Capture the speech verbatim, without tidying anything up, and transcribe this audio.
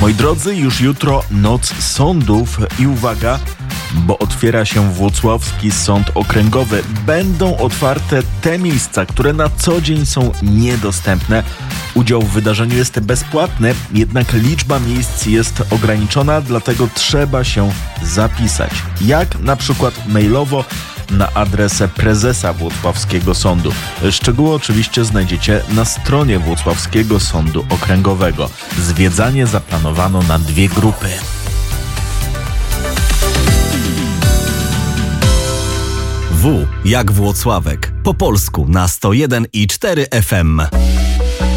Moi drodzy, już jutro Noc Sądów i uwaga, bo otwiera się Włocławski Sąd Okręgowy. Będą otwarte te miejsca, które na co dzień są niedostępne. Udział w wydarzeniu jest bezpłatny, jednak liczba miejsc jest ograniczona, dlatego trzeba się zapisać. Jak? Na przykład mailowo na adres prezesa Włocławskiego Sądu. Szczegóły oczywiście znajdziecie na stronie Włocławskiego Sądu Okręgowego. Zwiedzanie zaplanowano na dwie grupy. W jak Włocławek. Po polsku na sto jeden i cztery F M.